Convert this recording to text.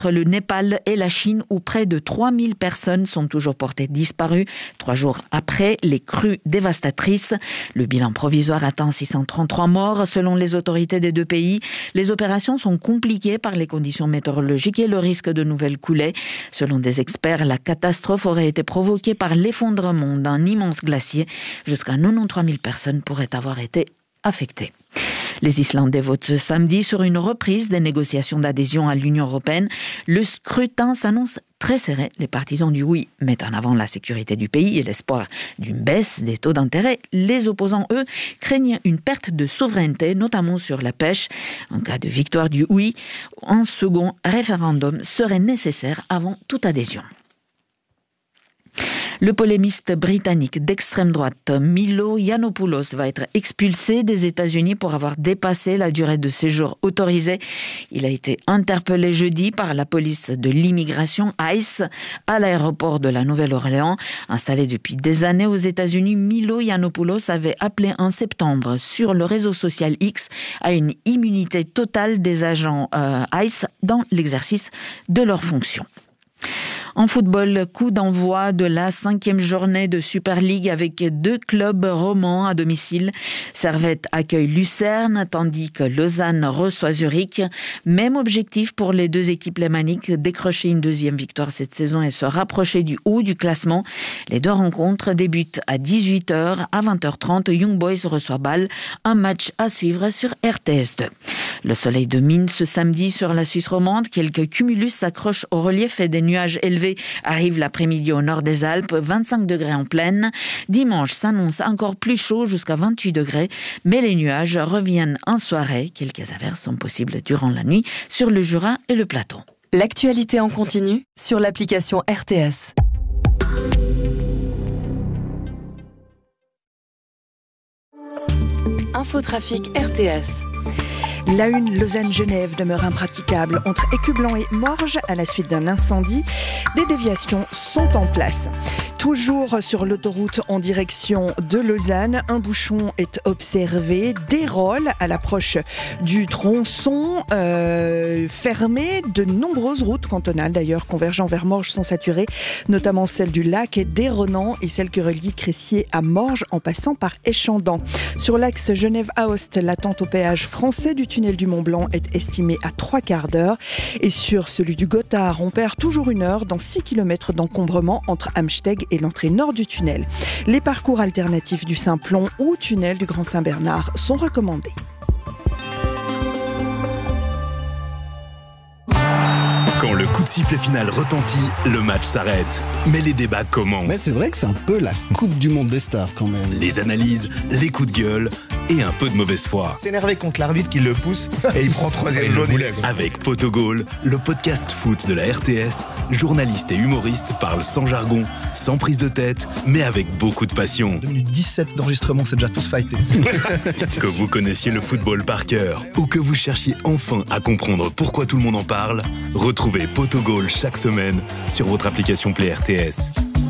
le Népal et la Chine où près de 3000 personnes sont toujours portées disparues 3 jours après les crues dévastatrices. Le bilan provisoire atteint 633 morts selon les autorités des deux pays. Les opérations sont compliquées par les conditions météorologiques et le risque de nouvelles coulées. Selon des experts, la catastrophe aurait été provoquée par l'effondrement d'un immense glacier. Jusqu'à 93 000 personnes pourraient avoir été affectées. Les Islandais votent ce samedi sur une reprise des négociations d'adhésion à l'Union européenne. Le scrutin s'annonce très serré. Les partisans du oui mettent en avant la sécurité du pays et l'espoir d'une baisse des taux d'intérêt. Les opposants, eux, craignent une perte de souveraineté, notamment sur la pêche. En cas de victoire du oui, un second référendum serait nécessaire avant toute adhésion. Le polémiste britannique d'extrême droite Milo Yiannopoulos va être expulsé des États-Unis pour avoir dépassé la durée de séjour autorisée. Il a été interpellé jeudi par la police de l'immigration ICE à l'aéroport de la Nouvelle-Orléans. Installé depuis des années aux États-Unis, Milo Yiannopoulos avait appelé en septembre sur le réseau social X à une immunité totale des agents ICE dans l'exercice de leurs fonctions. En football, coup d'envoi de la 5e journée de Super League avec 2 clubs romans à domicile. Servette accueille Lucerne, tandis que Lausanne reçoit Zurich. Même objectif pour les 2 équipes lémaniques, décrocher une 2e victoire cette saison et se rapprocher du haut du classement. Les 2 rencontres débutent à 18h. À 20h30, Young Boys reçoit Bâle. Un match à suivre sur RTS2. Le soleil domine ce samedi sur la Suisse romande. Quelques cumulus s'accrochent au relief et des nuages élevés arrivent l'après-midi au nord des Alpes, 25 degrés en plaine. Dimanche s'annonce encore plus chaud jusqu'à 28 degrés, mais les nuages reviennent en soirée. Quelques averses sont possibles durant la nuit sur le Jura et le plateau. L'actualité en continu sur l'application RTS. Infotrafic RTS. La une Lausanne-Genève demeure impraticable entre Écublens et Morges à la suite d'un incendie. Des déviations sont en place. Toujours sur l'autoroute en direction de Lausanne, un bouchon est observé, déroule à l'approche du tronçon fermé. De nombreuses routes cantonales d'ailleurs convergeant vers Morges sont saturées, notamment celle du lac d'Eyronans et celle qui relie Cressier à Morges en passant par Échandan. Sur l'axe Genève-Aoste, l'attente au péage français du tunnel du Mont-Blanc est estimée à 3/4 d'heure. Et sur celui du Gothard, on perd toujours 1 heure dans 6 km d'encombrement entre Amsteg et l'entrée nord du tunnel. Les parcours alternatifs du Simplon ou tunnel du Grand Saint-Bernard sont recommandés. Quand le coup de sifflet final retentit, le match s'arrête. Mais les débats commencent. Mais c'est vrai que c'est un peu la Coupe du Monde des stars quand même. Les analyses, les coups de gueule et un peu de mauvaise foi. S'énerver contre l'arbitre qui le pousse et il prend 3e jaune. Avec Potogol, le podcast foot de la RTS, journalistes et humoristes parlent sans jargon, sans prise de tête, mais avec beaucoup de passion. 2 minutes 17 d'enregistrement, c'est déjà tous fightés. Que vous connaissiez le football par cœur ou que vous cherchiez enfin à comprendre pourquoi tout le monde en parle, retrouvez Potogol chaque semaine sur votre application Play RTS.